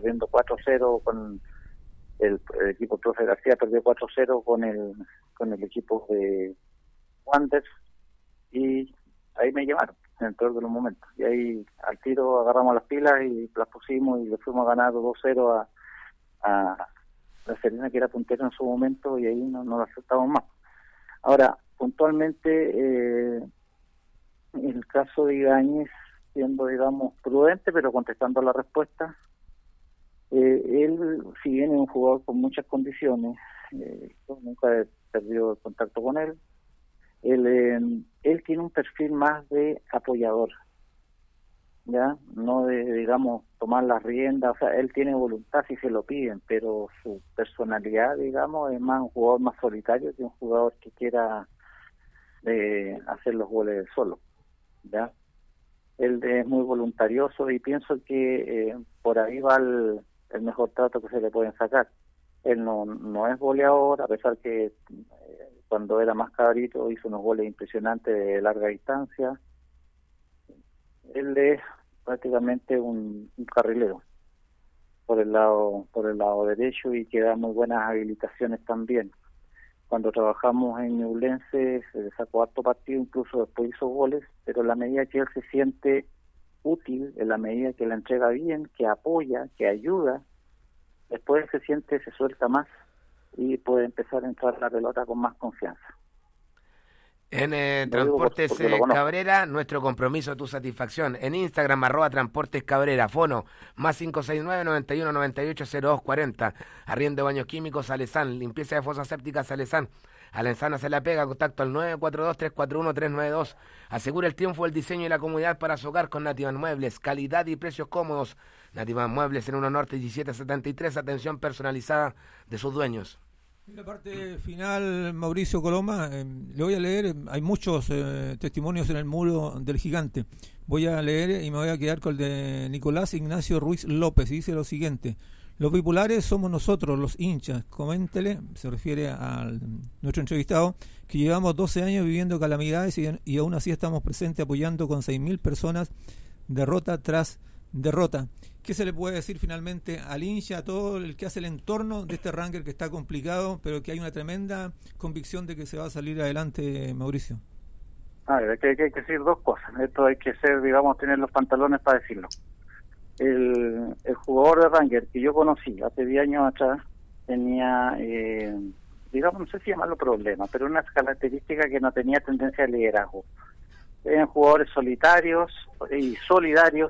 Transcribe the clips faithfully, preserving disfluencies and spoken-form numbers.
perdiendo cuatro cero con el, el equipo profe García, perdió cuatro cero con el con el equipo de Wanderers, y ahí me llamaron en el peor de los momentos, y ahí al tiro agarramos las pilas y las pusimos y le fuimos a ganar dos cero a, a La Serena, que era puntero en su momento, y ahí no, no la aceptamos más. Ahora, puntualmente, eh, en el caso de Ibáñez, siendo, digamos, prudente, pero contestando la respuesta, eh, él, si bien es un jugador con muchas condiciones, eh, yo nunca he perdido el contacto con él, él, eh, él tiene un perfil más de apoyador, ya, no de, digamos, tomar las riendas. O sea, él tiene voluntad si se lo piden, pero su personalidad, digamos, es más un jugador más solitario que un jugador que quiera eh, hacer los goles solo, ya. Él es muy voluntarioso y pienso que eh, por ahí va el, el mejor trato que se le pueden sacar. Él no, no es goleador, a pesar que eh, cuando era más cabrito hizo unos goles impresionantes de larga distancia. Él es prácticamente un, un carrilero por el lado por el lado derecho, y que da muy buenas habilitaciones también. Cuando trabajamos en Ñublense se le sacó harto partido, incluso después hizo goles, pero en la medida que él se siente útil, en la medida que la entrega bien, que apoya, que ayuda, después se siente, se suelta más y puede empezar a entrar la pelota con más confianza. En eh, Transportes por, eh, Cabrera, nuestro compromiso, tu satisfacción. En Instagram, arroba Transportes Cabrera, fono, más cinco seis nueve, noventa y uno, noventa y ocho, cero dos cuarenta. Arriendo de baños químicos, Salezán. Limpieza de fosas sépticas, Salezán. A la Enzana se la pega, contacto al nueve cuatro dos, tres cuatro uno, tres nueve dos. Asegura el triunfo, el diseño y la comodidad para su hogar con Nativa Muebles. Calidad y precios cómodos. Nativa Muebles en uno Norte diecisiete setenta y tres. Atención personalizada de sus dueños. En la parte final, Mauricio Coloma, eh, le voy a leer, hay muchos eh, testimonios en el muro del gigante. Voy a leer y me voy a quedar con el de Nicolás Ignacio Ruiz López, y dice lo siguiente: los bipolares somos nosotros, los hinchas. Coméntele, se refiere a nuestro entrevistado, que llevamos doce años viviendo calamidades y, y aún así estamos presentes apoyando con seis mil personas, derrota tras derrota. ¿Qué se le puede decir finalmente al hincha, a todo el que hace el entorno de este ranking que está complicado, pero que hay una tremenda convicción de que se va a salir adelante, Mauricio? A ver, hay que, hay que decir dos cosas. Esto hay que ser, digamos, tener los pantalones para decirlo. El, el jugador de Ranger que yo conocí hace diez años atrás tenía, eh, digamos, no sé si llamarlo problema, pero unas características que no tenía tendencia de liderazgo. Eran jugadores solitarios y solidarios,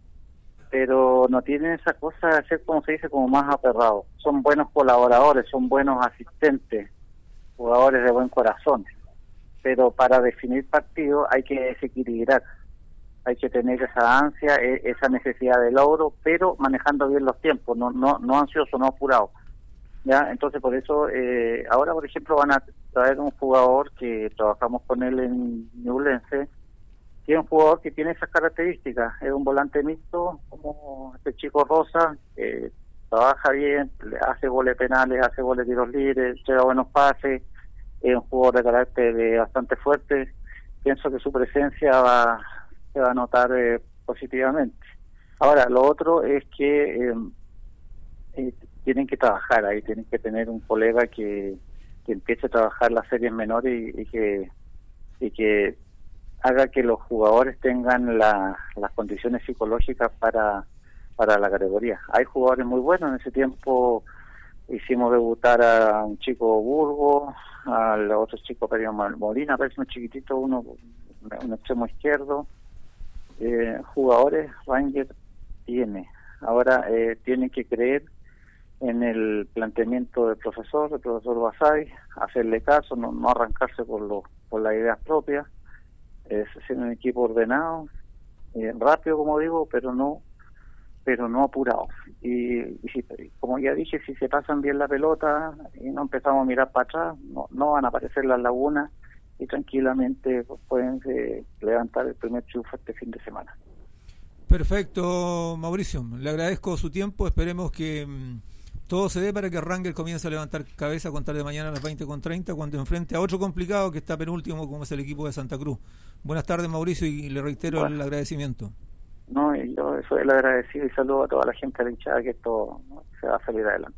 pero no tienen esa cosa de ser, como se dice, como más aperrados. Son buenos colaboradores, son buenos asistentes, jugadores de buen corazón. Pero para definir partido hay que desequilibrar, hay que tener esa ansia, esa necesidad de logro, pero manejando bien los tiempos, no no no ansioso, no apurado. Ya, entonces por eso eh, ahora, por ejemplo, van a traer un jugador que trabajamos con él en Ñublense, que es un jugador que tiene esas características, es un volante mixto, como este chico Rosa, que trabaja bien, hace goles penales, hace goles de tiros libres, lleva buenos pases, es un jugador de carácter bastante fuerte. Pienso que su presencia va, se va a notar eh, positivamente. Ahora, lo otro es que eh, eh, tienen que trabajar ahí, tienen que tener un colega que, que empiece a trabajar las series menores y, y que y que haga que los jugadores tengan la, las condiciones psicológicas para para la categoría. Hay jugadores muy buenos. En ese tiempo hicimos debutar a un chico Burgo, al otro chico Pedro Molina, parece un chiquitito, uno un extremo izquierdo. Eh, jugadores Ranger tiene. Ahora eh, tienen que creer en el planteamiento del profesor, del profesor Basay, hacerle caso, no, no arrancarse por los por las ideas propias. Es ser un equipo ordenado, eh, rápido, como digo, pero no pero no apurado. Y, y si, como ya dije, si se pasan bien la pelota y no empezamos a mirar para atrás, no, no van a aparecer las lagunas y tranquilamente pueden eh, levantar el primer triunfo este fin de semana. Perfecto, Mauricio. Le agradezco su tiempo. Esperemos que mmm, todo se dé para que Rangers comience a levantar cabeza a contar de mañana a las veinte con treinta, cuando enfrente a otro complicado que está penúltimo, como es el equipo de Santa Cruz. Buenas tardes, Mauricio, y le reitero bueno. el agradecimiento. No, y yo soy el agradecido y saludo a toda la gente de la hinchada que esto, ¿no?, se va a salir adelante.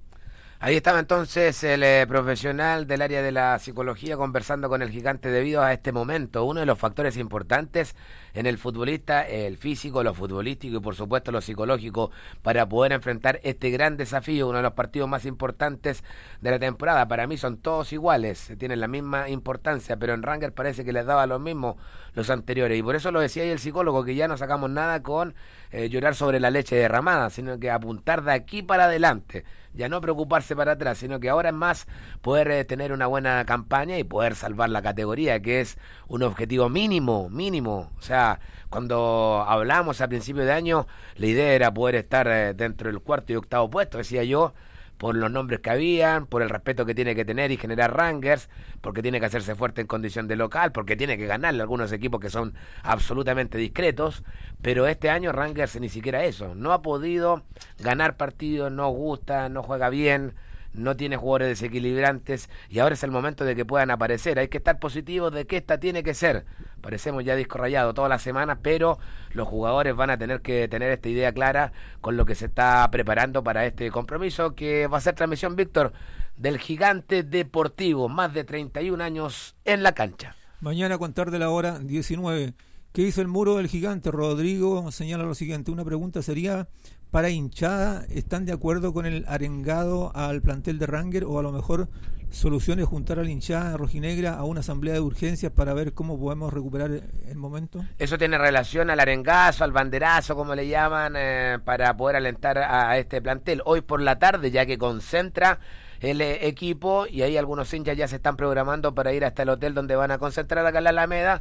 Ahí estaba entonces el eh, profesional del área de la psicología conversando con el Gigante debido a este momento. Uno de los factores importantes en el futbolista, el físico, lo futbolístico y por supuesto lo psicológico para poder enfrentar este gran desafío, uno de los partidos más importantes de la temporada. Para mí son todos iguales, tienen la misma importancia, pero en Rangers parece que les daba lo mismo los anteriores. Y por eso lo decía ahí el psicólogo, que ya no sacamos nada con eh, llorar sobre la leche derramada, sino que apuntar de aquí para adelante. Ya no preocuparse para atrás, sino que ahora es más poder eh, tener una buena campaña y poder salvar la categoría, que es un objetivo mínimo, mínimo. O sea, cuando hablamos a principio de año, la idea era poder estar eh, dentro del cuarto y octavo puesto, decía yo, por los nombres que habían, por el respeto que tiene que tener y generar Rangers, porque tiene que hacerse fuerte en condición de local, porque tiene que ganarle a algunos equipos que son absolutamente discretos, pero este año Rangers ni siquiera eso, no ha podido ganar partidos, no gusta, no juega bien, no tiene jugadores desequilibrantes y ahora es el momento de que puedan aparecer. Hay que estar positivos de que esta tiene que ser. Parecemos ya disco rayado todas las semanas, pero los jugadores van a tener que tener esta idea clara con lo que se está preparando para este compromiso que va a ser transmisión, Víctor, del Gigante Deportivo, más de treinta y un años en la cancha. Mañana a contar de la hora diecinueve. ¿Qué hizo el muro del Gigante? Rodrigo señala lo siguiente. Una pregunta sería, para hinchada, ¿están de acuerdo con el arengado al plantel de Rangers o a lo mejor soluciones juntar a la hinchada rojinegra a una asamblea de urgencias para ver cómo podemos recuperar el momento? Eso tiene relación al arengazo, al banderazo, como le llaman, eh, para poder alentar a, a este plantel. Hoy por la tarde, ya que concentra el eh, equipo y ahí algunos hinchas ya se están programando para ir hasta el hotel donde van a concentrar acá en la Alameda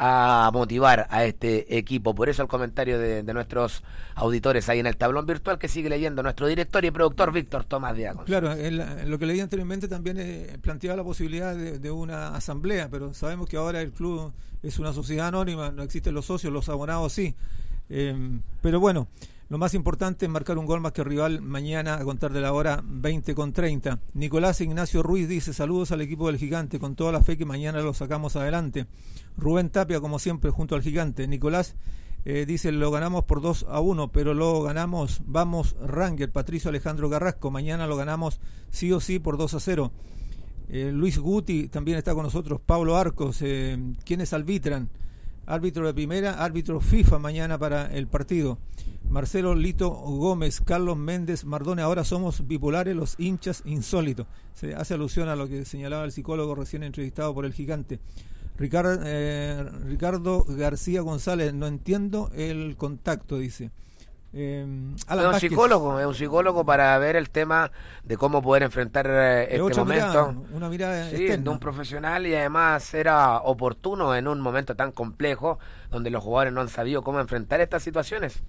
a motivar a este equipo. Por eso el comentario de, de nuestros auditores ahí en el tablón virtual que sigue leyendo nuestro director y productor Víctor Tomás Diácono. Claro, en lo que leí anteriormente también eh, planteaba la posibilidad de, de una asamblea, pero sabemos que ahora el club es una sociedad anónima, no existen los socios, los abonados sí, eh, pero bueno, lo más importante es marcar un gol más que rival mañana a contar de la hora veinte con treinta. Nicolás Ignacio Ruiz dice, saludos al equipo del Gigante, con toda la fe que mañana lo sacamos adelante. Rubén Tapia, como siempre, junto al Gigante. Nicolás eh, dice, lo ganamos por dos a uno, pero lo ganamos, vamos Rangers. Patricio Alejandro Carrasco, mañana lo ganamos sí o sí por dos a cero. Eh, Luis Guti también está con nosotros. Pablo Arcos, eh, ¿quiénes arbitran? Árbitro de primera, árbitro FIFA mañana para el partido. Marcelo Lito Gómez, Carlos Méndez Mardone, ahora somos bipolares los hinchas insólitos. Se hace alusión a lo que señalaba el psicólogo recién entrevistado por el Gigante. Ricardo, eh, Ricardo García González, no entiendo el contacto, dice. Eh, es un psicólogo, es un psicólogo para ver el tema de cómo poder enfrentar eh, este momento. Mirada, una mirada sí, de un profesional y además era oportuno en un momento tan complejo donde los jugadores no han sabido cómo enfrentar estas situaciones.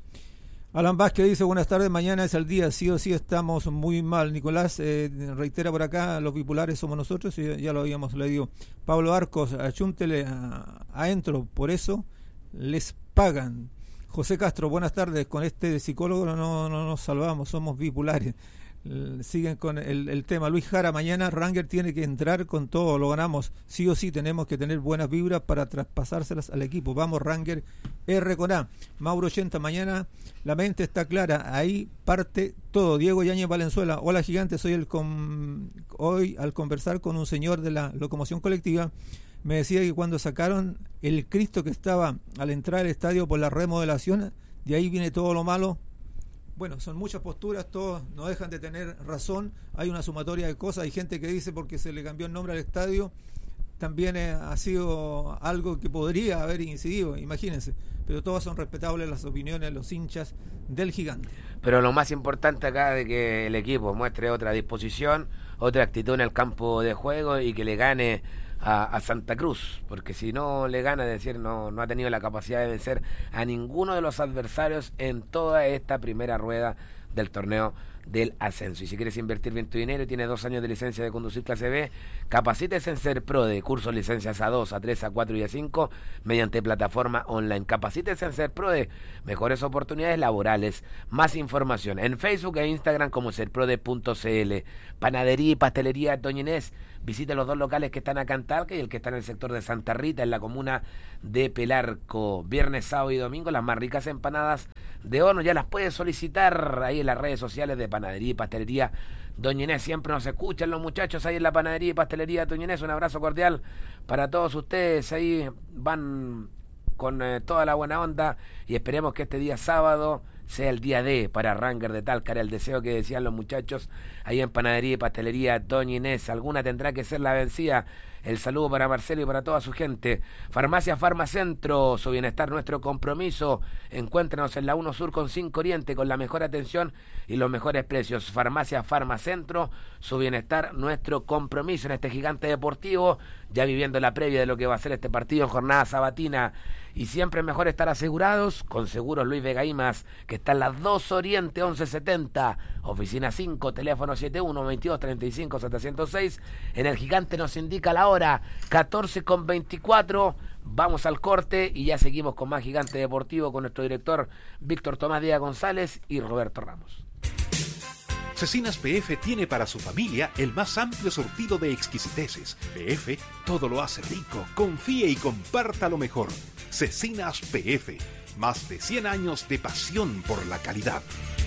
Alan Vázquez dice, buenas tardes, mañana es el día, sí o sí estamos muy mal. Nicolás eh, reitera por acá, los bipolares somos nosotros, y ya lo habíamos leído. Pablo Arcos, achúntele a, a Entro, por eso les pagan. José Castro, buenas tardes, con este psicólogo no, no, no nos salvamos, somos bipolares. Siguen con el, el tema. Luis Jara, mañana Rangers tiene que entrar con todo, lo ganamos, sí o sí tenemos que tener buenas vibras para traspasárselas al equipo. Vamos Rangers, R con A. Mauro ochenta, mañana la mente está clara, ahí parte todo. Diego Yáñez Valenzuela, hola Gigante, soy el con... hoy al conversar con un señor de la locomoción colectiva me decía que cuando sacaron el Cristo que estaba al entrar al estadio por la remodelación, de ahí viene todo lo malo. Bueno, son muchas posturas, todos no dejan de tener razón, hay una sumatoria de cosas, hay gente que dice porque se le cambió el nombre al estadio, también eh, ha sido algo que podría haber incidido, imagínense, pero todas son respetables las opiniones de los hinchas del Gigante. Pero lo más importante acá de que el equipo muestre otra disposición, otra actitud en el campo de juego y que le gane A, a Santa Cruz, porque si no le gana, es decir, no, no ha tenido la capacidad de vencer a ninguno de los adversarios en toda esta primera rueda del torneo del ascenso. Y si quieres invertir bien tu dinero y tienes dos años de licencia de conducir clase B, capacítese en SERPRODE, cursos licencias A dos, A tres, A cuatro y A cinco mediante plataforma online. Capacítese en SERPRODE, mejores oportunidades laborales. Más información en Facebook e Instagram como serprode punto c l. Panadería y pastelería Doña Inés. Visite los dos locales que están acá en Talca y el que está en el sector de Santa Rita, en la comuna de Pelarco. Viernes, sábado y domingo, las más ricas empanadas de horno. Ya las puedes solicitar ahí en las redes sociales de Panadería y Pastelería Doña Inés. Siempre nos escuchan los muchachos ahí en la Panadería y Pastelería Doña Inés. Un abrazo cordial para todos ustedes. Ahí van con eh, toda la buena onda y esperemos que este día sábado sea el día D para Ranger de Talca. Era el deseo que decían los muchachos ahí en Panadería y Pastelería Doña Inés. Alguna tendrá que ser la vencida. El saludo para Marcelo y para toda su gente. Farmacia Farmacentro, su bienestar, nuestro compromiso. Encuéntranos en la uno Sur con cinco Oriente con la mejor atención y los mejores precios. Farmacia Farmacentro, su bienestar, nuestro compromiso en este gigante deportivo, ya viviendo la previa de lo que va a ser este partido en jornada sabatina. Y siempre es mejor estar asegurados con Seguros Luis Vega Imas, que está en las dos Oriente once setenta, oficina cinco, teléfono setenta y uno, veintidós, treinta y cinco, setecientos seis. En el gigante nos indica la hora catorce con veinticuatro. Vamos al corte y ya seguimos con más Gigante Deportivo con nuestro director Víctor Tomás Díaz González y Roberto Ramos. Cecinas P F tiene para su familia el más amplio surtido de exquisiteces. P F todo lo hace rico. Confíe y comparta lo mejor. Cecinas P F, más de cien años de pasión por la calidad.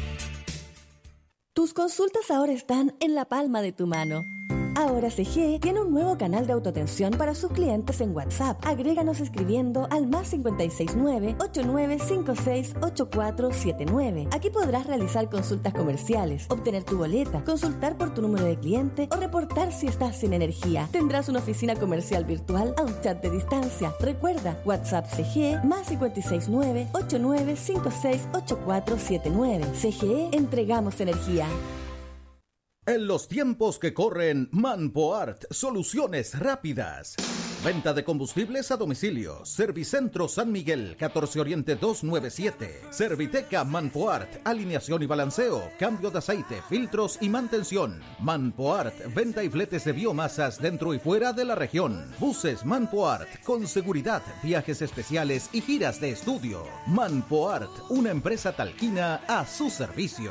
Tus consultas ahora están en la palma de tu mano. Ahora C G tiene un nuevo canal de autoatención para sus clientes en WhatsApp. Agréganos escribiendo al más cinco seis nueve, ocho nueve cinco seis, ocho cuatro siete nueve. Aquí podrás realizar consultas comerciales, obtener tu boleta, consultar por tu número de cliente o reportar si estás sin energía. Tendrás una oficina comercial virtual a un chat de distancia. Recuerda, WhatsApp C G más cinco seis nueve, ocho nueve cinco seis, ocho cuatro siete nueve. C G E, entregamos energía. En los tiempos que corren, Manpoart, soluciones rápidas. Venta de combustibles a domicilio. Servicentro San Miguel, catorce Oriente doscientos noventa y siete. Serviteca Manpoart, alineación y balanceo, cambio de aceite, filtros y mantención. Manpoart, venta y fletes de biomasas dentro y fuera de la región. Buses Manpoart, con seguridad, viajes especiales y giras de estudio. Manpoart, una empresa talquina a su servicio.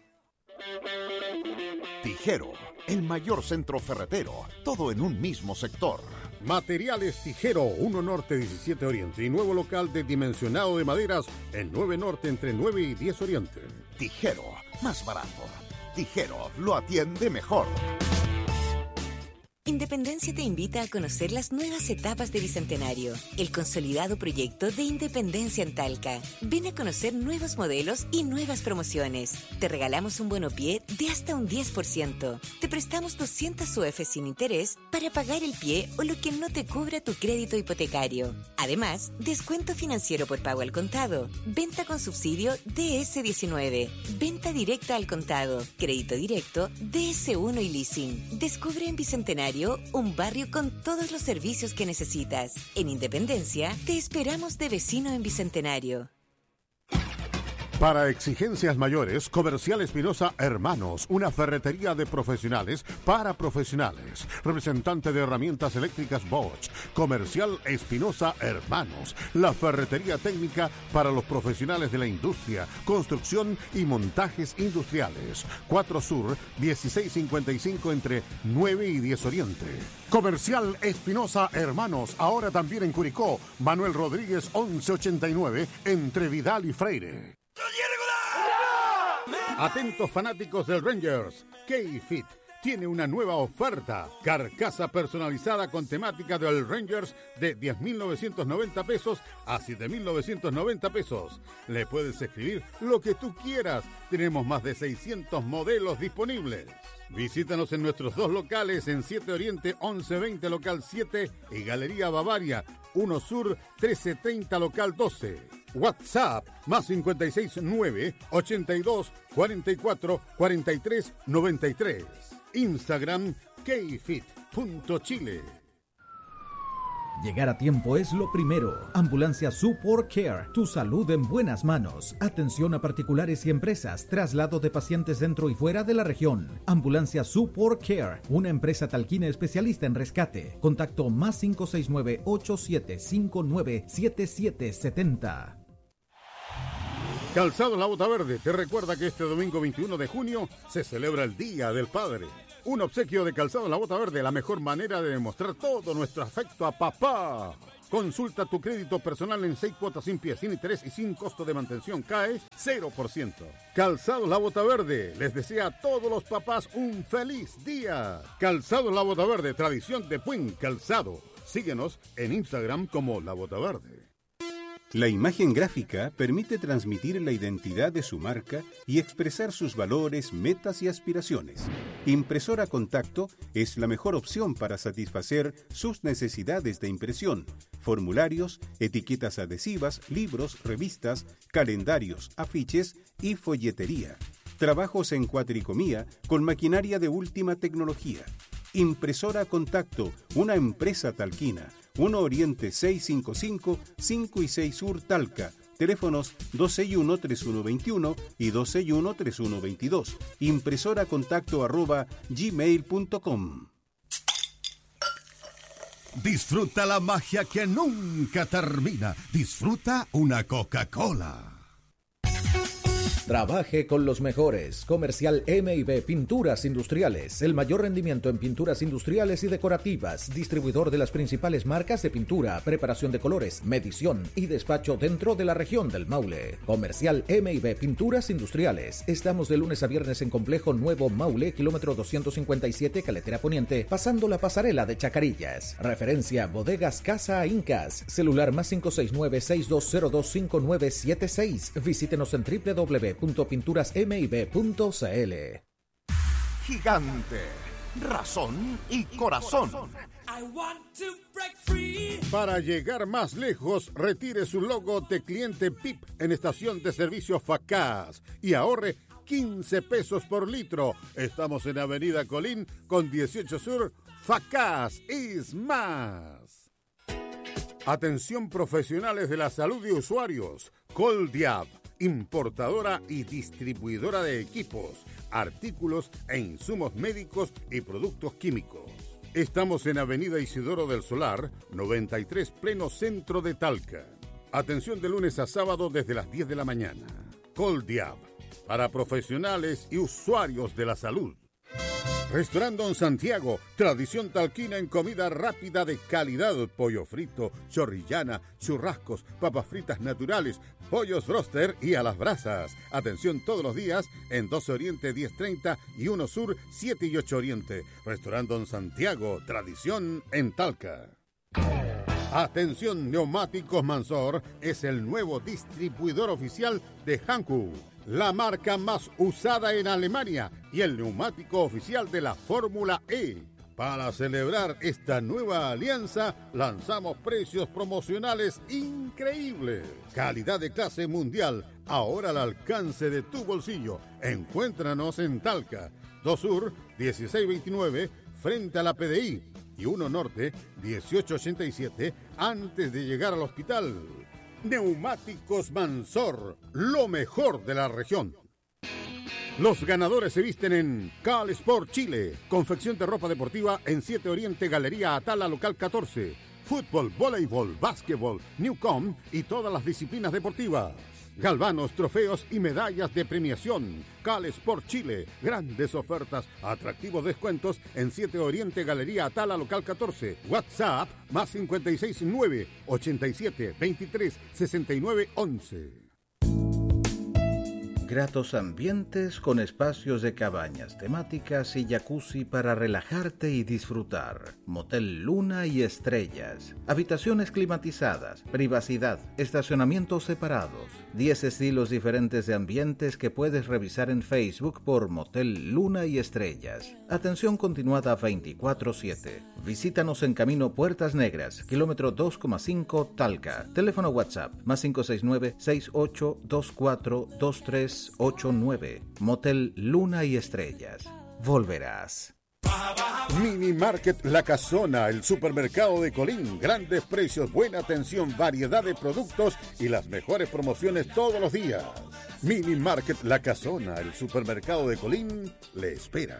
Tijero, el mayor centro ferretero, todo en un mismo sector. Materiales Tijero, uno Norte diecisiete Oriente y nuevo local de dimensionado de maderas en nueve Norte entre nueve y diez Oriente. Tijero, más barato. Tijero, lo atiende mejor. Independencia te invita a conocer las nuevas etapas de Bicentenario, el consolidado proyecto de Independencia en Talca. Ven a conocer nuevos modelos y nuevas promociones. Te regalamos un bonopié de hasta un diez por ciento. Te prestamos doscientas U F sin interés para pagar el pie o lo que no te cubra tu crédito hipotecario. Además, descuento financiero por pago al contado, venta con subsidio D S diecinueve, venta directa al contado, crédito directo D S uno y leasing. Descubre en Bicentenario un barrio con todos los servicios que necesitas. En Independencia, te esperamos de vecino en Bicentenario. Para exigencias mayores, Comercial Espinosa Hermanos, una ferretería de profesionales para profesionales. Representante de herramientas eléctricas Bosch. Comercial Espinosa Hermanos, la ferretería técnica para los profesionales de la industria, construcción y montajes industriales. cuatro Sur, dieciséis cincuenta y cinco entre nueve y diez Oriente. Comercial Espinosa Hermanos, ahora también en Curicó. Manuel Rodríguez once ochenta y nueve entre Vidal y Freire. Atentos fanáticos del Rangers, K-Fit tiene una nueva oferta. Carcasa personalizada con temática del Rangers de diez mil novecientos noventa pesos a siete mil novecientos noventa pesos. Le puedes escribir lo que tú quieras. Tenemos más de seiscientos modelos disponibles. Visítanos en nuestros dos locales en siete Oriente once veinte local siete y Galería Bavaria uno Sur trece treinta local doce. WhatsApp más cinco seis nueve, ochenta y dos, cuarenta y cuatro, cuarenta y tres, noventa y tres. Instagram kfit punto chile. Llegar a tiempo es lo primero. Ambulancia Support Care, tu salud en buenas manos. Atención a particulares y empresas, traslado de pacientes dentro y fuera de la región. Ambulancia Support Care, una empresa talquina especialista en rescate. Contacto más cinco seis nueve, ocho siete cinco nueve, siete siete siete cero. Calzado La Bota Verde te recuerda que este domingo veintiuno de junio se celebra el Día del Padre. Un obsequio de Calzado La Bota Verde, la mejor manera de demostrar todo nuestro afecto a papá. Consulta tu crédito personal en seis cuotas sin pie, sin interés y sin costo de mantención. Cae cero por ciento. Calzado La Bota Verde les desea a todos los papás un feliz día. Calzado La Bota Verde, tradición de buen calzado. Síguenos en Instagram como La Bota Verde. La imagen gráfica permite transmitir la identidad de su marca y expresar sus valores, metas y aspiraciones. Impresora Contacto es la mejor opción para satisfacer sus necesidades de impresión, formularios, etiquetas adhesivas, libros, revistas, calendarios, afiches y folletería. Trabajos en cuatricomía con maquinaria de última tecnología. Impresora Contacto, una empresa talquina. uno Oriente seiscientos cincuenta y cinco, cinco y seis Sur Talca. Teléfonos dos seis uno, tres uno dos uno y dos seis uno, tres uno dos dos. Impresora contacto arroba gmail punto com. Disfruta la magia que nunca termina. Disfruta una Coca-Cola. Trabaje con los mejores. Comercial M y B Pinturas Industriales. El mayor rendimiento en pinturas industriales y decorativas. Distribuidor de las principales marcas de pintura, preparación de colores, medición y despacho dentro de la región del Maule. Comercial M y B Pinturas Industriales. Estamos de lunes a viernes en Complejo Nuevo Maule, kilómetro doscientos cincuenta y siete, Caletera Poniente, pasando la pasarela de Chacarillas. Referencia Bodegas Casa Incas. Celular más cinco seis nueve, seis dos cero dos, cinco nueve siete seis. Visítenos en doble u doble u doble u punto pinturas m y b punto c l. Gigante, razón y corazón. Para llegar más lejos, retire su logo de cliente P I P en estación de servicio Facaz y ahorre quince pesos por litro. Estamos en Avenida Colín con dieciocho Sur. Facaz es más. Atención profesionales de la salud y usuarios. Coldiab, importadora y distribuidora de equipos, artículos e insumos médicos y productos químicos. Estamos en Avenida Isidoro del Solar, noventa y tres, pleno centro de Talca. Atención de lunes a sábado desde las diez de la mañana. Coldiab, para profesionales y usuarios de la salud. Restaurante Don Santiago, tradición talquina en comida rápida de calidad, pollo frito, chorrillana, churrascos, papas fritas naturales, pollos broster y a las brasas. Atención todos los días en dos Oriente diez treinta y uno Sur siete y ocho Oriente. Restaurante Don Santiago, tradición en Talca. Atención, Neumáticos Mansor es el nuevo distribuidor oficial de Hankook, la marca más usada en Alemania y el neumático oficial de la Fórmula E. Para celebrar esta nueva alianza, lanzamos precios promocionales increíbles. Calidad de clase mundial, ahora al alcance de tu bolsillo. Encuéntranos en Talca, dos Sur, dieciséis veintinueve, frente a la P D I, y uno Norte, dieciocho ochenta y siete, antes de llegar al hospital. Neumáticos Mansor, lo mejor de la región. Los ganadores se visten en Cal Sport Chile, confección de ropa deportiva en siete Oriente, Galería Atala, local catorce. Fútbol, voleibol, básquetbol, Newcom y todas las disciplinas deportivas. Galvanos, trofeos y medallas de premiación. Cal Sport Chile, grandes ofertas, atractivos descuentos en siete Oriente, Galería Atala, local catorce. WhatsApp más cincuenta y seis nueve, ochenta y siete, veintitrés, sesenta y nueve, once. Gratos ambientes con espacios de cabañas temáticas y jacuzzi para relajarte y disfrutar. Motel Luna y Estrellas. Habitaciones climatizadas, privacidad, estacionamientos separados. diez estilos diferentes de ambientes que puedes revisar en Facebook por Motel Luna y Estrellas. Atención continuada veinticuatro siete. Visítanos en Camino Puertas Negras, kilómetro dos coma cinco, Talca. Teléfono WhatsApp más cinco seis nueve, seis ocho dos cuatro, dos tres ocho nueve. Motel Luna y Estrellas. Volverás. Baja, baja. Mini Market La Casona, el supermercado de Colín. Grandes precios, buena atención, variedad de productos y las mejores promociones todos los días. Mini Market La Casona, el supermercado de Colín, le espera.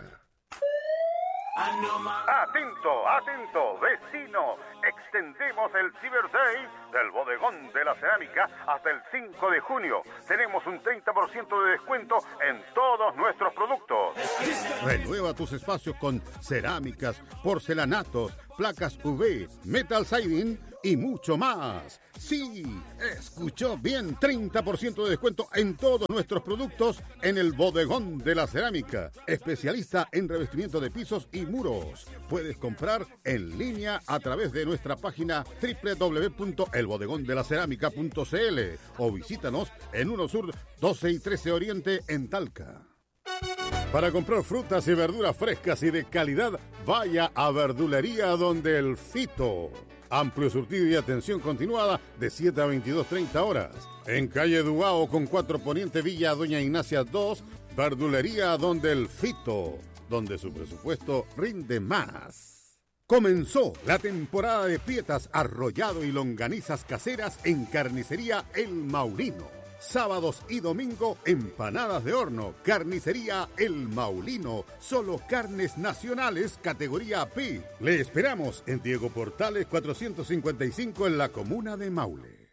Atento, atento, vecino. Extendemos el Cyber Day del Bodegón de la Cerámica hasta el cinco de junio. Tenemos un treinta por ciento de descuento en todos nuestros productos. Renueva tus espacios con cerámicas, porcelanatos, placas U V, metal siding y mucho más. Sí, escuchó bien, treinta por ciento de descuento en todos nuestros productos en el Bodegón de la Cerámica, especialista en revestimiento de pisos y muros. Puedes comprar en línea a través de nuestra página doble u doble u doble u punto el bodegón de la cerámica punto c l o visítanos en uno Sur doce y trece Oriente en Talca. Para comprar frutas y verduras frescas y de calidad, vaya a Verdulería Donde el Fito. Amplio surtido y atención continuada de siete a veintidós treinta horas. En calle Dubao con cuatro Poniente Villa Doña Ignacia dos, Verdulería Donde el Fito, donde su presupuesto rinde más. Comenzó la temporada de prietas, arrollado y longanizas caseras en Carnicería El Maulino. Sábados y domingo, empanadas de horno. Carnicería El Maulino. Solo carnes nacionales, categoría P. Le esperamos en Diego Portales cuatrocientos cincuenta y cinco en la comuna de Maule.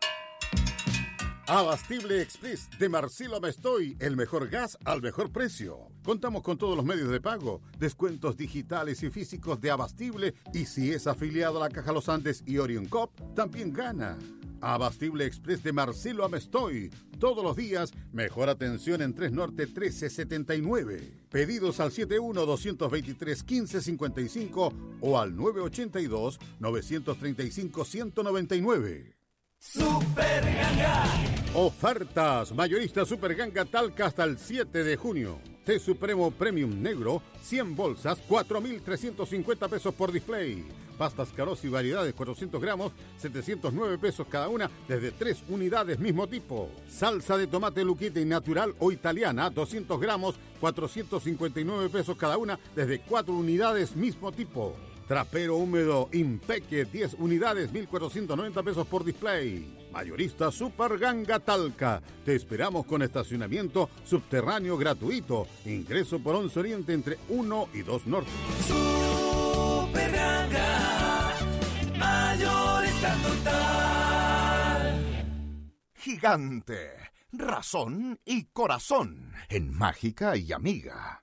Abastible Express de Marcelo Mestoy, el mejor gas al mejor precio. Contamos con todos los medios de pago, descuentos digitales y físicos de Abastible, y si es afiliado a la Caja Los Andes y Orion Cop, también gana. Abastible Express de Marcelo Amestoy. Todos los días, mejor atención en tres Norte trece setenta y nueve. Pedidos al setenta y uno, doscientos veintitrés, quince cincuenta y cinco o al nueve ochenta y dos, novecientos treinta y cinco, ciento noventa y nueve. Super Ganga. Ofertas. Mayorista Super Ganga Talca hasta el siete de junio. Té Supremo Premium Negro, cien bolsas, cuatro mil trescientos cincuenta pesos por display. Pastas Carosi variedades, cuatrocientos gramos, setecientos nueve pesos cada una, desde tres unidades mismo tipo. Salsa de tomate Luquita y natural o italiana, doscientos gramos, cuatrocientos cincuenta y nueve pesos cada una, desde cuatro unidades mismo tipo. Trapero húmedo Impeque, diez unidades, mil cuatrocientos noventa pesos por display. Mayorista Super Ganga Talca. Te esperamos con estacionamiento subterráneo gratuito. Ingreso por once Oriente entre uno y dos Norte. Super Ganga, mayorista total. Gigante, razón y corazón en Mágica y Amiga.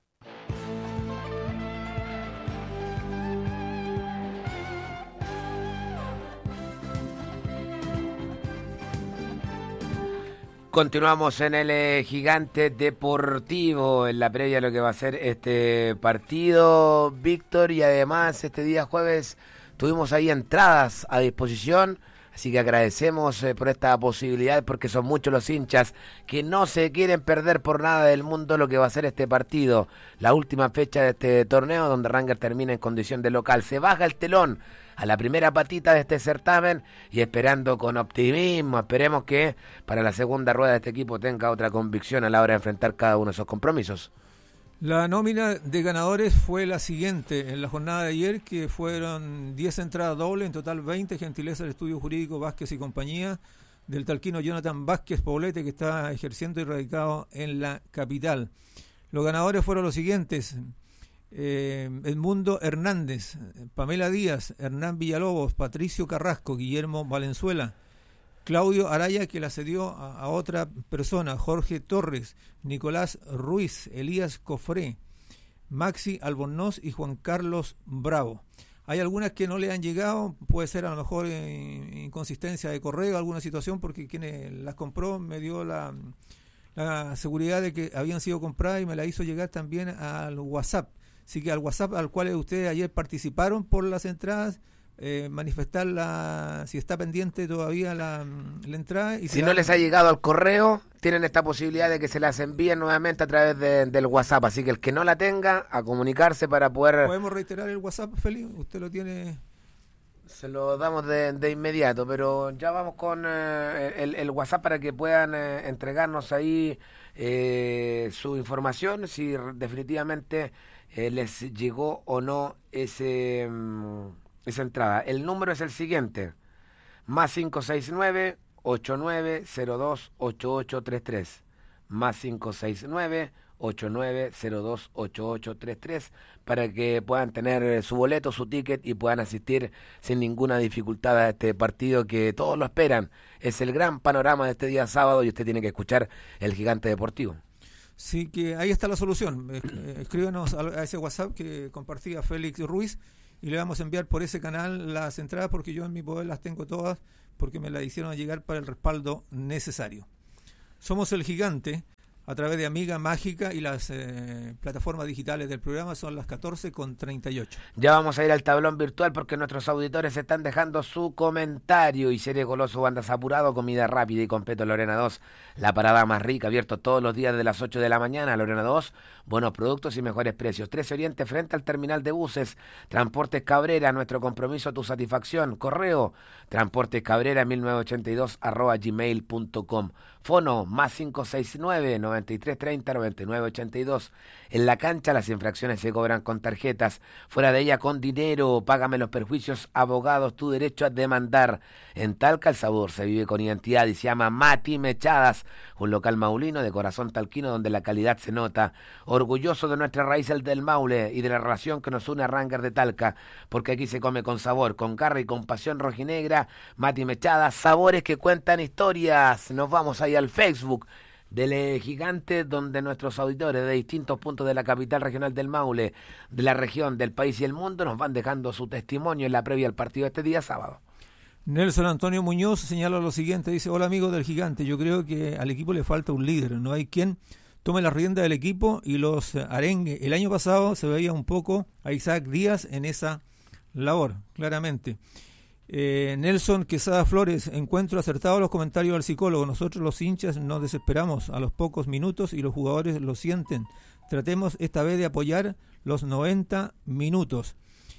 Continuamos en el eh, Gigante Deportivo, en la previa de lo que va a ser este partido, Víctor, y además este día jueves tuvimos ahí entradas a disposición, así que agradecemos eh, por esta posibilidad, porque son muchos los hinchas que no se quieren perder por nada del mundo lo que va a ser este partido, la última fecha de este torneo, donde Rangers termina en condición de local. Se baja el telón a la primera patita de este certamen y esperando con optimismo, esperemos que para la segunda rueda de este equipo tenga otra convicción a la hora de enfrentar cada uno de esos compromisos. La nómina de ganadores fue la siguiente en la jornada de ayer, que fueron diez entradas dobles, en total veinte, gentileza del Estudio Jurídico Vázquez y Compañía, del talquino Jonathan Vázquez Poblete, que está ejerciendo y radicado en la capital. Los ganadores fueron los siguientes: Eh, Edmundo Hernández, Pamela Díaz, Hernán Villalobos, Patricio Carrasco, Guillermo Valenzuela, Claudio Araya, que la cedió a, a otra persona, Jorge Torres, Nicolás Ruiz, Elías Cofré, Maxi Albornoz y Juan Carlos Bravo. Hay algunas que no le han llegado, puede ser a lo mejor eh, inconsistencia de correo, alguna situación, porque quien las compró me dio la, la seguridad de que habían sido compradas y me la hizo llegar también al WhatsApp. Así que al WhatsApp al cual ustedes ayer participaron por las entradas, eh, manifestar la, si está pendiente todavía la, la entrada. Y si no les ha llegado al correo, tienen esta posibilidad de que se las envíen nuevamente a través de, del WhatsApp. Así que el que no la tenga, a comunicarse para poder... ¿Podemos reiterar el WhatsApp, Felipe? ¿Usted lo tiene? Se lo damos de, de inmediato, pero ya vamos con eh, el, el WhatsApp para que puedan eh, entregarnos ahí eh, su información, si definitivamente... eh, les llegó o no ese esa entrada. El número es el siguiente: más cinco seis nueve, ocho nueve cero dos, ocho ocho tres tres, más cinco seis nueve, ocho nueve cero dos, ocho ocho tres tres, para que puedan tener su boleto, su ticket y puedan asistir sin ninguna dificultad a este partido que todos lo esperan. Es el gran panorama de este día sábado y usted tiene que escuchar el Gigante Deportivo. Sí, que ahí está la solución. Escríbanos a ese WhatsApp que compartía Félix Ruiz y le vamos a enviar por ese canal las entradas, porque yo en mi poder las tengo todas, porque me las hicieron llegar para el respaldo necesario. Somos el Gigante a través de Amiga Mágica, y las eh, plataformas digitales del programa. Son las catorce con treinta y ocho. Ya vamos a ir al tablón virtual porque nuestros auditores están dejando su comentario. Y Serie Goloso, Bandas Apurado, comida rápida y completo Lorena dos, la parada más rica, abierto todos los días de las ocho de la mañana. Lorena dos, buenos productos y mejores precios. trece Oriente, frente al terminal de buses. Transportes Cabrera, nuestro compromiso, tu satisfacción. Correo, transportescabrera mil novecientos ochenta y dos arroba gmail punto com. Fono, más cinco seis nueve, noventa y tres treinta, noventa y nueve ochenta y dos. En la cancha las infracciones se cobran con tarjetas, fuera de ella con dinero. Págame los perjuicios, abogados, tu derecho a demandar. En Talca el sabor se vive con identidad y se llama Mati Mechadas, un local maulino de corazón talquino donde la calidad se nota. Orgulloso de nuestra raíz, el del Maule, y de la relación que nos une a Ranger de Talca, porque aquí se come con sabor, con garra y con pasión rojinegra. Mati Mechadas, sabores que cuentan historias. Nos vamos ahí al Facebook del Gigante, donde nuestros auditores de distintos puntos de la capital regional del Maule, de la región, del país y el mundo, nos van dejando su testimonio en la previa al partido de este día sábado. Nelson Antonio Muñoz señala lo siguiente, dice: hola amigos del Gigante, yo creo que al equipo le falta un líder, no hay quien tome la rienda del equipo y los arengue. El año pasado se veía un poco a Isaac Díaz en esa labor, claramente. Eh, Nelson Quesada Flores, encuentro acertado los comentarios del psicólogo. Nosotros los hinchas nos desesperamos a los pocos minutos y los jugadores lo sienten. Tratemos esta vez de apoyar los noventa minutos.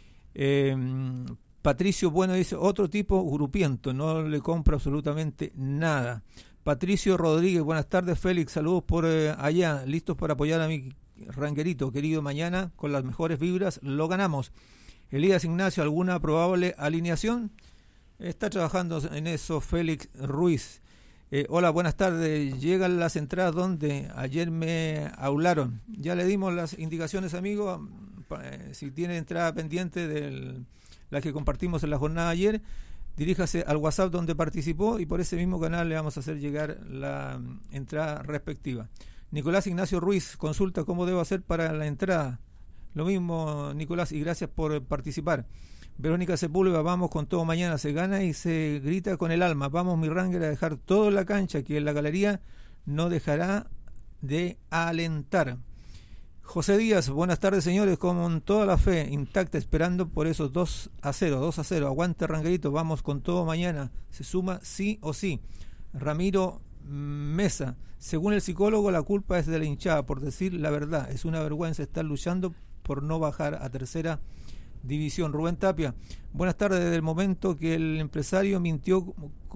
Eh, Patricio Bueno dice: otro tipo grupiento, no le compro absolutamente nada. Patricio Rodríguez, buenas tardes Félix, saludos por eh, allá, listos para apoyar a mi ranguerito querido. Mañana con las mejores vibras lo ganamos. Elías Ignacio, ¿alguna probable alineación? Está trabajando en eso Félix Ruiz. Eh, hola, buenas tardes. Llegan las entradas donde ayer me hablaron. Ya le dimos las indicaciones, amigo. Eh, si tiene entrada pendiente de la que compartimos en la jornada de ayer, diríjase al WhatsApp donde participó y por ese mismo canal le vamos a hacer llegar la um, entrada respectiva. Nicolás Ignacio Ruiz, consulta cómo debo hacer para la entrada. Lo mismo, Nicolás, y gracias por participar. Verónica Sepúlveda, vamos con todo mañana, se gana y se grita con el alma. Vamos, mi Ranger, a dejar todo en la cancha, que en la galería no dejará de alentar. José Díaz, buenas tardes, señores, con toda la fe intacta, esperando por esos dos a cero, dos a cero. Aguante, Rangerito, vamos con todo mañana, se suma sí o sí. Ramiro Mesa, según el psicólogo, la culpa es de la hinchada, por decir la verdad. Es una vergüenza estar luchando por no bajar a tercera división. Rubén Tapia, buenas tardes. Desde el momento que el empresario mintió,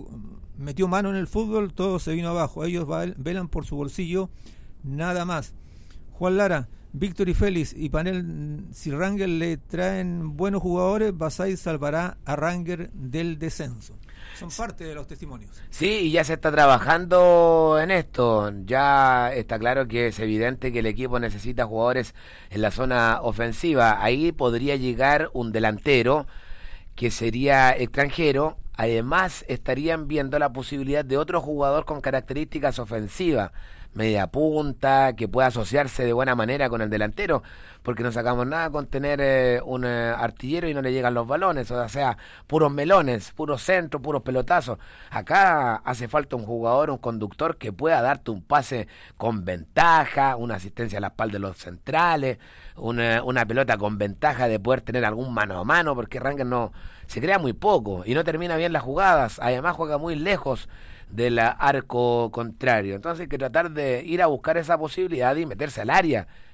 metió mano en el fútbol, todo se vino abajo. Ellos velan por su bolsillo, nada más. Juan Lara, Víctor y Félix y Panel, si Ranger le traen buenos jugadores, Basay salvará a Ranger del descenso. Son parte de los testimonios. Sí, y ya se está trabajando en esto. Ya está claro que es evidente que el equipo necesita jugadores en la zona ofensiva. Ahí podría llegar un delantero que sería extranjero. Además, estarían viendo la posibilidad de otro jugador con características ofensivas, media punta, que pueda asociarse de buena manera con el delantero, porque no sacamos nada con tener eh, un eh, artillero y no le llegan los balones, o sea, puros melones, puros centros, puros pelotazos. Acá hace falta un jugador, un conductor que pueda darte un pase con ventaja, una asistencia a la espalda de los centrales, una, una pelota con ventaja de poder tener algún mano a mano, porque Ranger no se crea muy poco y no termina bien las jugadas, además juega muy lejos del arco contrario. Entonces hay que tratar de ir a buscar esa posibilidad y meterse al área,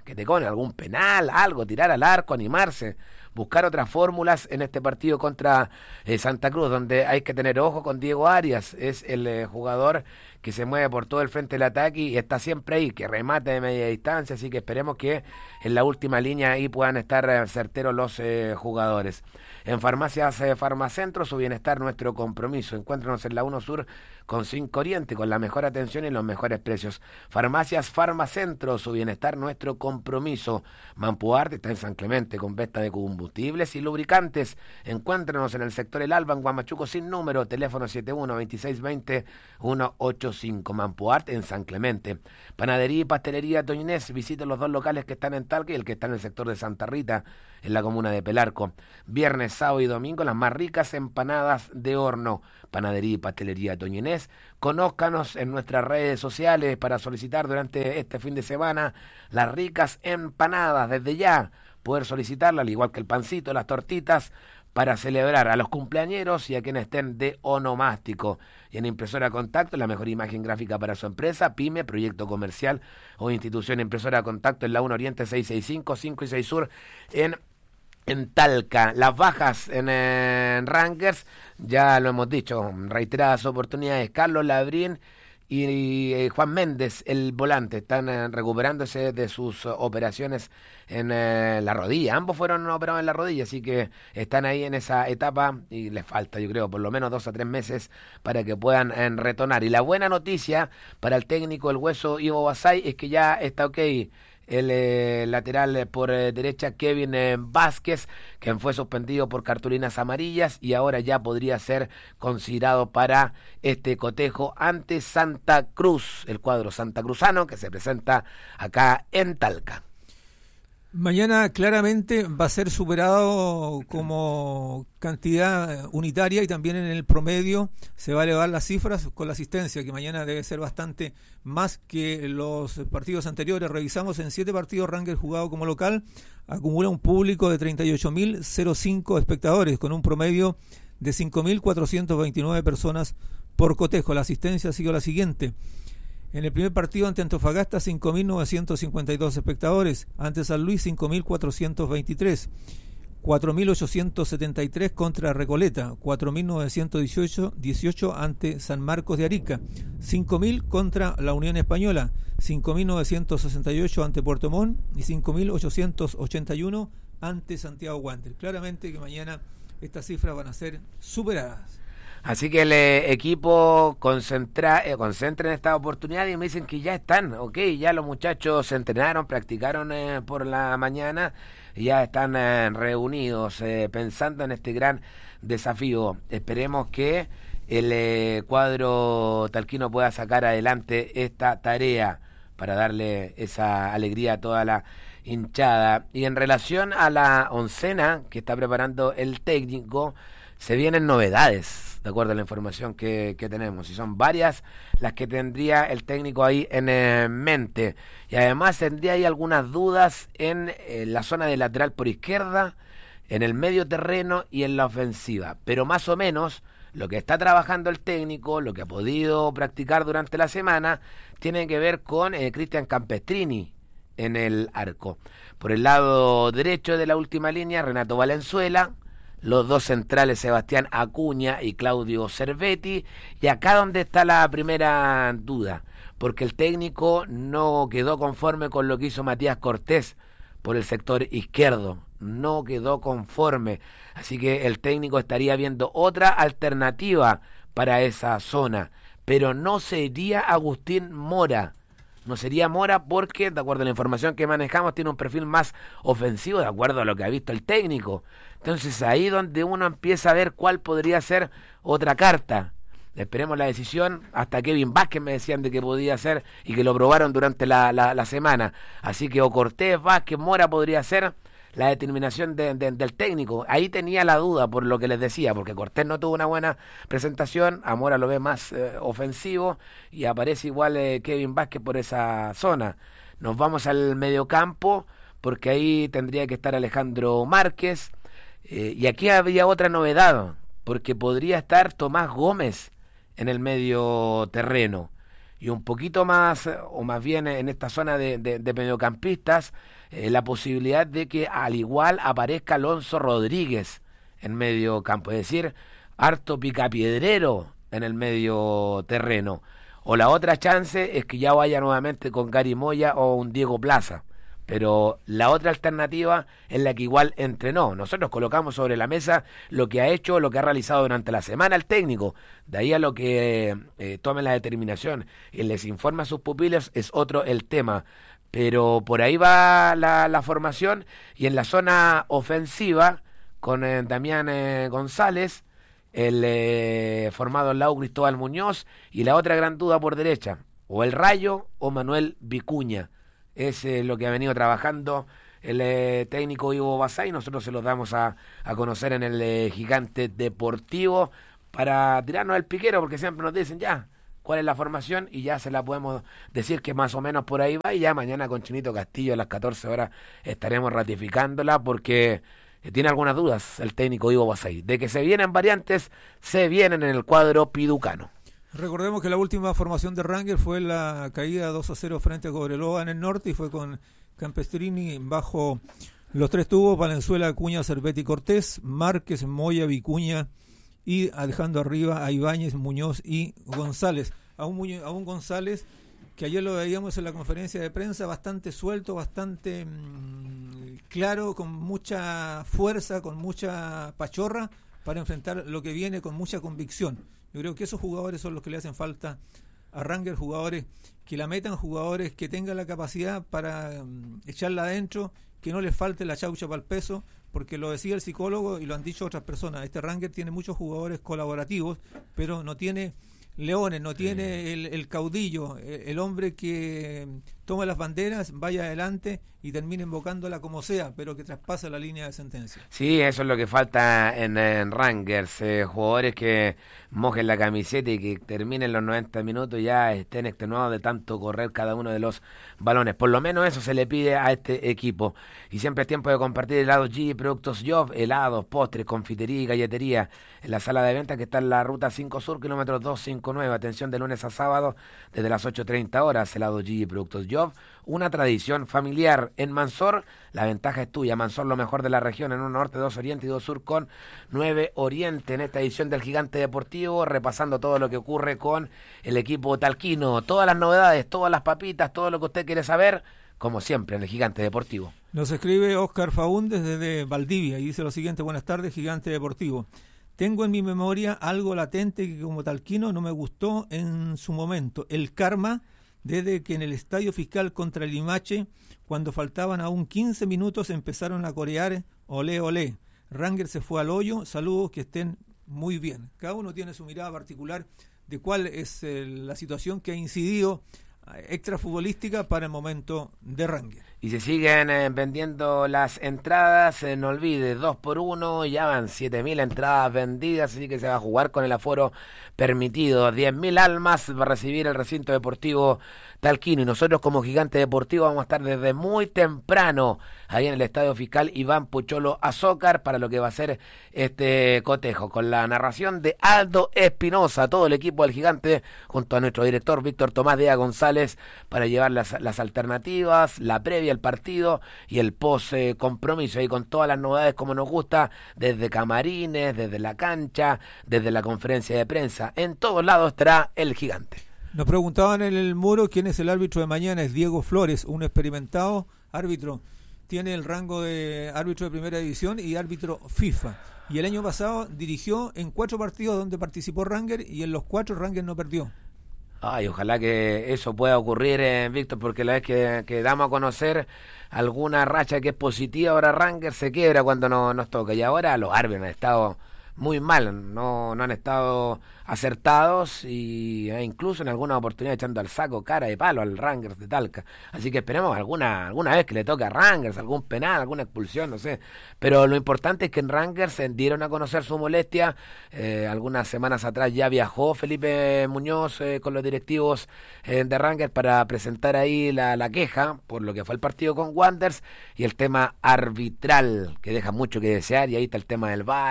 que te cobren algún penal, algo, tirar al arco, animarse, buscar otras fórmulas en este partido contra eh, Santa Cruz, donde hay que tener ojo con Diego Arias, es el eh, jugador que se mueve por todo el frente del ataque y está siempre ahí, que remate de media distancia, así que esperemos que en la última línea ahí puedan estar eh, certeros los eh, jugadores. En Farmacias eh, Farmacentro, su bienestar, nuestro compromiso. Encuéntranos en la uno Sur con cinco Oriente, con la mejor atención y los mejores precios. Farmacias Farmacentro, su bienestar, nuestro compromiso. Mampuarte está en San Clemente con venta de combustibles y lubricantes. Encuéntranos en el sector El Alba, en Guamachuco sin número, teléfono siete uno, veintiséis veinte, ciento ochenta y cinco. Mampuarte en San Clemente. Panadería y pastelería Toñinés, visiten los dos locales que están en Talca y el que está en el sector de Santa Rita, en la comuna de Pelarco. Viernes, sábado y domingo, las más ricas empanadas de horno. Panadería y pastelería Toñinés. Conózcanos en nuestras redes sociales para solicitar durante este fin de semana las ricas empanadas. Desde ya poder solicitarla, al igual que el pancito, las tortitas, para celebrar a los cumpleañeros y a quienes estén de onomástico. Y en Impresora Contacto, la mejor imagen gráfica para su empresa, pyme, proyecto comercial o institución. Impresora Contacto en la uno Oriente seiscientos sesenta y cinco, cinco y seis Sur en En Talca. Las bajas en, en Rangers, ya lo hemos dicho, reiteradas oportunidades. Carlos Labrín y, y eh, Juan Méndez, el volante, están eh, recuperándose de sus uh, operaciones en eh, la rodilla. Ambos fueron operados en la rodilla, así que están ahí en esa etapa y les falta, yo creo, por lo menos dos a tres meses para que puedan eh, retornar. Y la buena noticia para el técnico del Hueso Ivo Basay es que ya está ok el eh, lateral eh, por eh, derecha Kevin eh, Vázquez, quien fue suspendido por cartulinas amarillas y ahora ya podría ser considerado para este cotejo ante Santa Cruz, el cuadro santacruzano que se presenta acá en Talca. Mañana claramente va a ser superado como cantidad unitaria y también en el promedio se va a elevar las cifras con la asistencia, que mañana debe ser bastante más que los partidos anteriores. Revisamos en siete partidos Rangers jugado como local, acumula un público de treinta y ocho mil cinco espectadores con un promedio de cinco mil cuatrocientas veintinueve personas por cotejo. La asistencia ha sido la siguiente: en el primer partido ante Antofagasta, cinco mil novecientos cincuenta y dos espectadores. Ante San Luis, cinco mil cuatrocientos veintitrés. cuatro mil ochocientos setenta y tres contra Recoleta. cuatro mil novecientos dieciocho ante San Marcos de Arica. cinco mil contra la Unión Española. cinco mil novecientos sesenta y ocho ante Puerto Montt. Y cinco mil ochocientos ochenta y uno ante Santiago Wanderers. Claramente que mañana estas cifras van a ser superadas. Así que el eh, equipo concentra, eh, concentra en esta oportunidad y me dicen que ya están, ok, ya los muchachos se entrenaron, practicaron eh, por la mañana y ya están eh, reunidos eh, pensando en este gran desafío. Esperemos que el eh, cuadro talquino pueda sacar adelante esta tarea para darle esa alegría a toda la hinchada. Y en relación a la oncena que está preparando el técnico, se vienen novedades, de acuerdo a la información que, que tenemos, y son varias las que tendría el técnico ahí en eh, mente, y además tendría ahí algunas dudas en eh, la zona de lateral por izquierda, en el medio terreno y en la ofensiva, pero más o menos lo que está trabajando el técnico, lo que ha podido practicar durante la semana, tiene que ver con eh, Cristian Campestrini en el arco. Por el lado derecho de la última línea, Renato Valenzuela, los dos centrales Sebastián Acuña y Claudio Cervetti, y acá donde está la primera duda, porque el técnico no quedó conforme con lo que hizo Matías Cortés por el sector izquierdo, no quedó conforme, así que el técnico estaría viendo otra alternativa para esa zona, pero no sería Agustín Mora. No sería Mora porque, de acuerdo a la información que manejamos, tiene un perfil más ofensivo, de acuerdo a lo que ha visto el técnico. Entonces ahí donde uno empieza a ver cuál podría ser otra carta. Esperemos la decisión. Hasta Kevin Vázquez me decían de que podía ser y que lo probaron durante la, la, la semana. Así que o Cortés, Vázquez, Mora podría ser la determinación de, de, del técnico. Ahí tenía la duda por lo que les decía, porque Cortés no tuvo una buena presentación, a Mora lo ve más eh, ofensivo y aparece igual eh, Kevin Vázquez por esa zona. Nos vamos al mediocampo, porque ahí tendría que estar Alejandro Márquez, eh, y aquí había otra novedad, porque podría estar Tomás Gómez en el medio terreno, y un poquito más, o más bien en esta zona de, de, de mediocampistas, eh, la posibilidad de que al igual aparezca Alonso Rodríguez en medio campo, es decir, harto picapiedrero en el medio terreno. O la otra chance es que ya vaya nuevamente con Gary Moya o un Diego Plaza. Pero la otra alternativa es la que igual entrenó. Nosotros colocamos sobre la mesa lo que ha hecho, lo que ha realizado durante la semana el técnico. De ahí a lo que eh, tomen la determinación y les informa a sus pupilos es otro el tema. Pero por ahí va la, la formación, y en la zona ofensiva con eh, Damián eh, González, el eh, formado al lado Cristóbal Muñoz, y la otra gran duda por derecha, o el Rayo o Manuel Vicuña. Es eh, lo que ha venido trabajando el eh, técnico Ivo Basay. Nosotros se los damos a, a conocer en el eh, Gigante Deportivo para tirarnos el piquero, porque siempre nos dicen ya cuál es la formación y ya se la podemos decir que más o menos por ahí va, y ya mañana con Chinito Castillo a las catorce horas estaremos ratificándola, porque tiene algunas dudas el técnico Ivo Basay. De que se vienen variantes, se vienen en el cuadro piducano. Recordemos que la última formación de Rangers fue la caída dos a cero frente a Cobreloa en el norte, y fue con Campestrini bajo los tres tubos: Valenzuela, Acuña, Cervetti, Cortés, Márquez, Moya, Vicuña, y dejando arriba a Ibáñez, Muñoz y González. A un, Muñoz, a un González que ayer lo veíamos en la conferencia de prensa bastante suelto, bastante mmm, claro, con mucha fuerza, con mucha pachorra para enfrentar lo que viene, con mucha convicción. Yo creo que esos jugadores son los que le hacen falta a Rangers, jugadores que la metan, jugadores que tengan la capacidad para um, echarla adentro, que no les falte la chaucha para el peso, porque lo decía el psicólogo y lo han dicho otras personas, este Rangers tiene muchos jugadores colaborativos, pero no tiene leones, no tiene el, el caudillo, el hombre que toma las banderas, vaya adelante y termine invocándola como sea, pero que traspasa la línea de sentencia. Sí, eso es lo que falta en, en Rangers, eh, jugadores que mojen la camiseta y que terminen los noventa minutos y ya estén extenuados de tanto correr cada uno de los balones. Por lo menos eso se le pide a este equipo. Y siempre es tiempo de compartir helados G, productos Job, helados, postres, confitería y galletería en la sala de venta que está en la ruta cinco Sur, kilómetro doscientos cincuenta y nueve. Atención de lunes a sábado desde las ocho treinta horas. Helados G, productos Job, una tradición familiar en Mansor. La ventaja es tuya. Mansor, lo mejor de la región, en un norte, dos oriente y dos sur con nueve oriente. En esta edición del Gigante Deportivo, repasando todo lo que ocurre con el equipo talquino, todas las novedades, todas las papitas, todo lo que usted quiere saber, como siempre en el Gigante Deportivo. Nos escribe Oscar Faúndez desde Valdivia y dice lo siguiente: buenas tardes, Gigante Deportivo. Tengo en mi memoria algo latente que como talquino no me gustó en su momento, el karma, desde que en el Estadio Fiscal contra el Limache, cuando faltaban aún quince minutos, empezaron a corear olé olé. Rangers se fue al hoyo, saludos, que estén muy bien. Cada uno tiene su mirada particular de cuál es eh, la situación que ha incidido eh, extrafutbolística para el momento de Rangers. Y se siguen eh, vendiendo las entradas, eh, no olvide, dos por uno, ya van siete mil entradas vendidas, así que se va a jugar con el aforo permitido. diez mil almas va a recibir el recinto deportivo talquino, y nosotros como Gigante Deportivo vamos a estar desde muy temprano ahí en el Estadio Fiscal Iván Pocholo Azócar para lo que va a ser este cotejo, con la narración de Aldo Espinosa, todo el equipo del Gigante junto a nuestro director Víctor Tomás Díaz González para llevar las, las alternativas, la previa, el partido y el post eh, compromiso, y con todas las novedades como nos gusta, desde camarines, desde la cancha, desde la conferencia de prensa, en todos lados estará el Gigante. Nos preguntaban en el muro quién es el árbitro de mañana. Es Diego Flores, un experimentado árbitro. Tiene el rango de árbitro de primera división y árbitro FIFA. Y el año pasado dirigió en cuatro partidos donde participó Rangers, y en los cuatro Rangers no perdió. Ay, ojalá que eso pueda ocurrir, eh, Víctor, porque la vez que, que damos a conocer alguna racha que es positiva, ahora Rangers se quiebra cuando no, nos toca. Y ahora los árbitros han estado muy mal, no, no han estado acertados, y eh, incluso en alguna oportunidad echando al saco cara de palo al Rangers de Talca. Así que esperemos alguna alguna vez que le toque a Rangers, algún penal, alguna expulsión, no sé. Pero lo importante es que en Rangers se dieron a conocer su molestia. Eh, algunas semanas atrás ya viajó Felipe Muñoz eh, con los directivos eh, de Rangers para presentar ahí la, la queja por lo que fue el partido con Wanderers y el tema arbitral, que deja mucho que desear, y ahí está el tema del V A R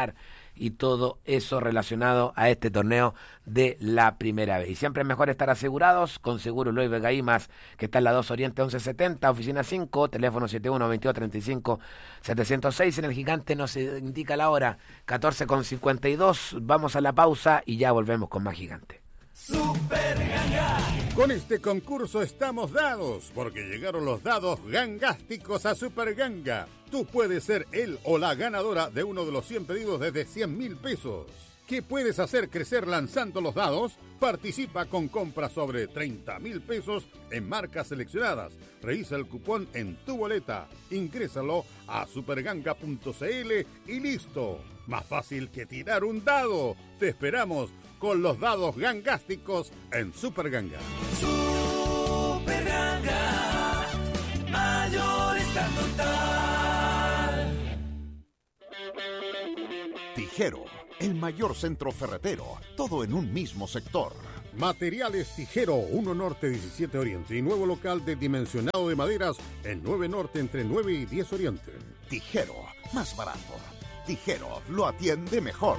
y todo eso relacionado a este torneo de la primera vez. Y siempre es mejor estar asegurados con Seguro Loy Vega I más, que está en la dos Oriente once setenta, oficina cinco, teléfono siete uno, veintidós, treinta y cinco, setecientos seis. En el Gigante nos indica la hora catorce con cincuenta y dos. Vamos a la pausa y ya volvemos con más Gigante. Super Ganga. Con este concurso estamos dados, porque llegaron los dados gangásticos a Super Ganga. Tú puedes ser el o la ganadora de uno de los cien pedidos desde cien mil pesos. ¿Qué puedes hacer crecer lanzando los dados? Participa con compras sobre treinta mil pesos en marcas seleccionadas. Revisa el cupón en tu boleta. Ingrésalo a superganga punto c l y listo. Más fácil que tirar un dado. Te esperamos con los dados gangásticos en Super Ganga. Super Ganga, mayor está total. Tijero, el mayor centro ferretero, todo en un mismo sector. Materiales Tijero, uno Norte, diecisiete Oriente y nuevo local de dimensionado de maderas en nueve Norte entre nueve y diez Oriente. Tijero, más barato. Tijero, lo atiende mejor.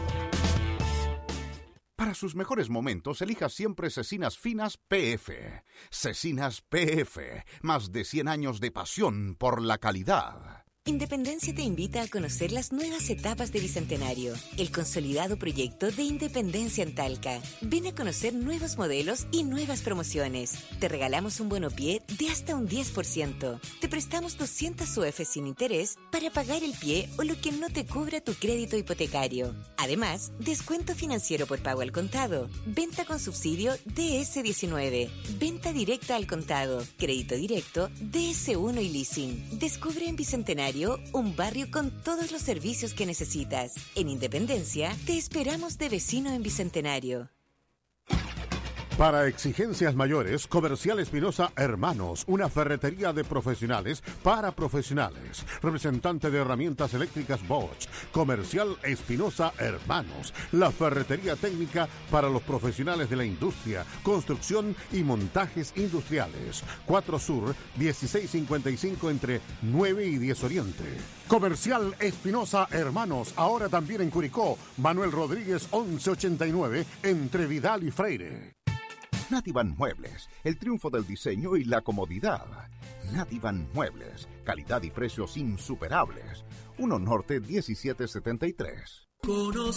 Para sus mejores momentos, elija siempre Cecinas Finas P F. Cecinas P F, más de cien años de pasión por la calidad. Independencia te invita a conocer las nuevas etapas de Bicentenario, el consolidado proyecto de Independencia en Talca. Ven a conocer nuevos modelos y nuevas promociones. Te regalamos un bonopié de hasta un diez por ciento. Te prestamos doscientas U F sin interés para pagar el pie o lo que no te cubra tu crédito hipotecario. Además, descuento financiero por pago al contado, venta con subsidio D S diecinueve, venta directa al contado, crédito directo D S uno y leasing. Descubre en Bicentenario un barrio con todos los servicios que necesitas. En Independencia, te esperamos de vecino en Bicentenario. Para exigencias mayores, Comercial Espinosa Hermanos, una ferretería de profesionales para profesionales. Representante de herramientas eléctricas Bosch. Comercial Espinosa Hermanos, la ferretería técnica para los profesionales de la industria, construcción y montajes industriales. cuatro Sur, dieciséis cincuenta y cinco entre nueve y diez Oriente. Comercial Espinosa Hermanos, ahora también en Curicó. Manuel Rodríguez once ochenta y nueve entre Vidal y Freire. Nativan Muebles, el triunfo del diseño y la comodidad. Nativan Muebles, calidad y precios insuperables. uno Norte diecisiete setenta y tres.